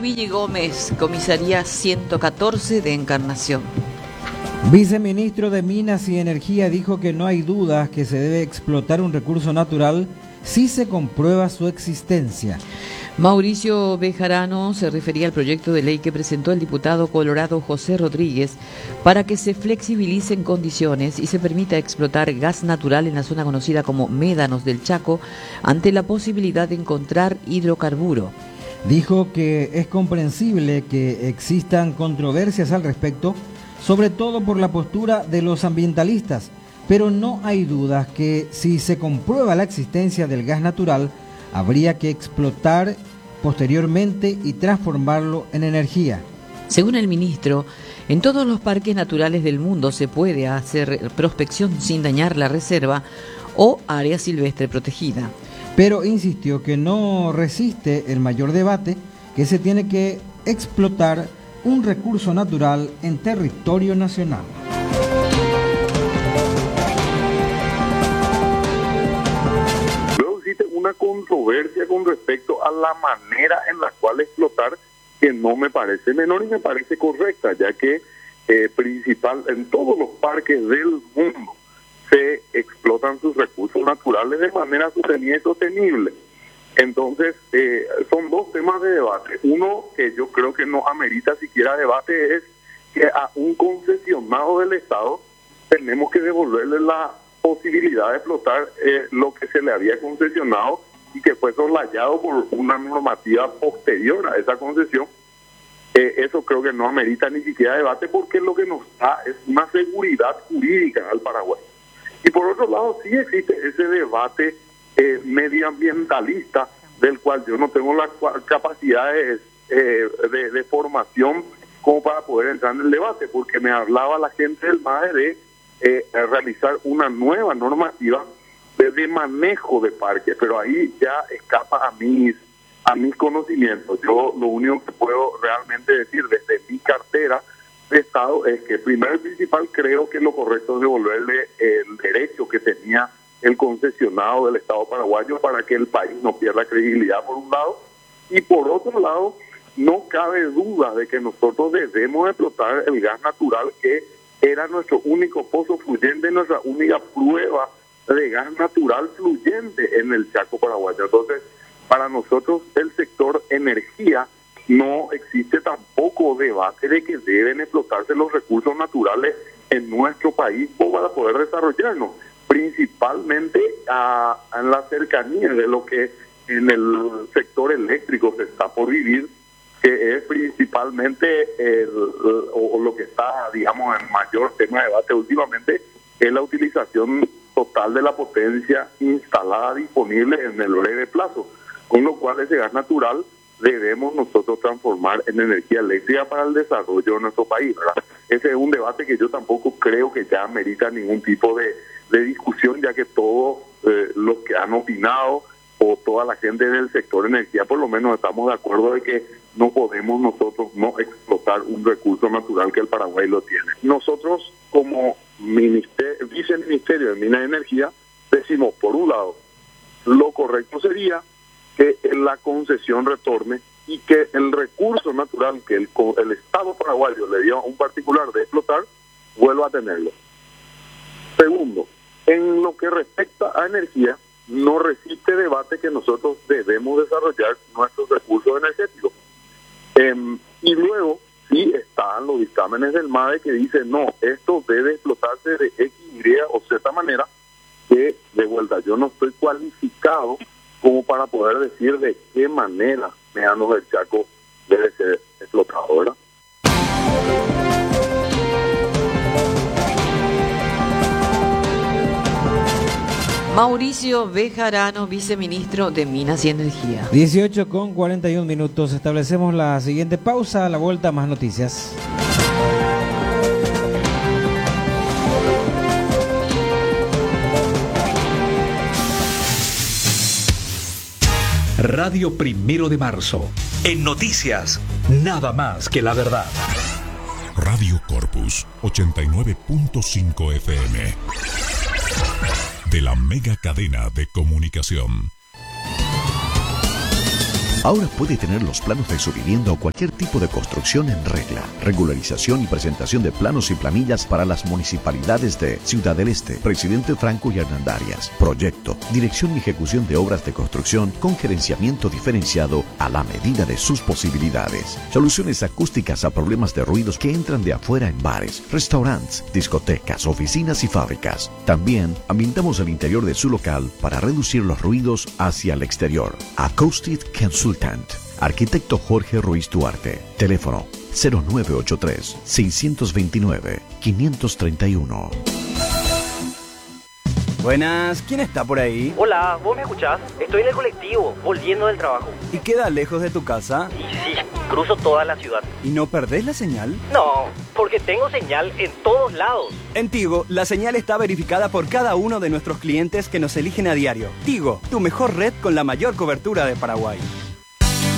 Luigi Gómez, comisaría 114 de Encarnación. Viceministro de Minas y Energía dijo que no hay dudas que se debe explotar un recurso natural si se comprueba su existencia. Mauricio Bejarano se refería al proyecto de ley que presentó el diputado colorado José Rodríguez para que se flexibilicen condiciones y se permita explotar gas natural en la zona conocida como Médanos del Chaco ante la posibilidad de encontrar hidrocarburo. Dijo que es comprensible que existan controversias al respecto, sobre todo por la postura de los ambientalistas, pero no hay dudas que si se comprueba la existencia del gas natural, habría que explotar posteriormente y transformarlo en energía. Según el ministro, en todos los parques naturales del mundo se puede hacer prospección sin dañar la reserva o área silvestre protegida. Pero insistió que no resiste el mayor debate, que se tiene que explotar un recurso natural en territorio nacional. Una controversia con respecto a la manera en la cual explotar, que no me parece menor y me parece correcta, ya que en todos los parques del mundo se explotan sus recursos naturales de manera sostenida y sostenible. Entonces, son dos temas de debate. Uno que yo creo que no amerita siquiera debate es que a un concesionado del Estado tenemos que devolverle la posibilidad de explotar lo que se le había concesionado y que fue soslayado por una normativa posterior a esa concesión. Eso creo que no amerita ni siquiera debate, porque lo que nos da es una seguridad jurídica al Paraguay. Y por otro lado, sí existe ese debate medioambientalista, del cual yo no tengo las capacidades de formación como para poder entrar en el debate, porque me hablaba la gente del MADE de realizar una nueva normativa de manejo de parques, pero ahí ya escapa a mis conocimientos. Yo lo único que puedo realmente decir desde mi cartera de Estado es que primero y principal creo que lo correcto es devolverle el derecho que tenía el concesionado del Estado paraguayo para que el país no pierda credibilidad, por un lado, y por otro lado no cabe duda de que nosotros debemos explotar el gas natural, que era nuestro único pozo fluyente, nuestra única prueba de gas natural fluyente en el Chaco paraguayo. Entonces, para nosotros el sector energía no existe tampoco debate de que deben explotarse los recursos naturales en nuestro país para poder desarrollarnos, principalmente en la cercanía de lo que en el sector eléctrico se está por vivir, que es principalmente lo que está, digamos, en mayor tema de debate últimamente, es la utilización total de la potencia instalada disponible en el breve plazo, con lo cual ese gas natural debemos nosotros transformar en energía eléctrica para el desarrollo de nuestro país, ¿verdad? Ese es un debate que yo tampoco creo que ya merita ningún tipo de discusión, ya que todos los que han opinado o toda la gente del sector energía por lo menos estamos de acuerdo de que no podemos nosotros no explotar un recurso natural que el Paraguay lo tiene. Nosotros como viceministerio de Minas y Energía decimos, por un lado, lo correcto sería que la concesión retorne y que el recurso natural que el Estado paraguayo le dio a un particular de explotar vuelva a tenerlo. Segundo, en lo que respecta a energía, no resiste debate que nosotros debemos desarrollar nuestros recursos energéticos. Y luego sí están los dictámenes del MADE que dicen, no, esto debe explotarse de X, Y o Z manera, que de vuelta yo no estoy cualificado como para poder decir de qué manera Médanos del Chaco debe ser explotado, ¿verdad? Mauricio Bejarano, viceministro de Minas y Energía. 18:41. Establecemos la siguiente pausa. A la vuelta, más noticias. Radio Primero de Marzo. En noticias, nada más que la verdad. Radio Corpus 89.5 FM. De la mega cadena de comunicación. Ahora puede tener los planos de su vivienda o cualquier tipo de construcción en regla. Regularización y presentación de planos y planillas para las municipalidades de Ciudad del Este, Presidente Franco y Hernandarias. Proyecto, dirección y ejecución de obras de construcción con gerenciamiento diferenciado a la medida de sus posibilidades. Soluciones acústicas a problemas de ruidos que entran de afuera en bares, restaurantes, discotecas, oficinas y fábricas. También ambientamos el interior de su local para reducir los ruidos hacia el exterior. Acoustic Consultant. Arquitecto Jorge Ruiz Duarte. Teléfono 0983-629-531. Buenas, ¿quién está por ahí? Hola, ¿vos me escuchás? Estoy en el colectivo, volviendo del trabajo. ¿Y queda lejos de tu casa? Y sí, cruzo toda la ciudad. ¿Y no perdés la señal? No, porque tengo señal en todos lados. En Tigo, la señal está verificada por cada uno de nuestros clientes que nos eligen a diario. Tigo, tu mejor red con la mayor cobertura de Paraguay.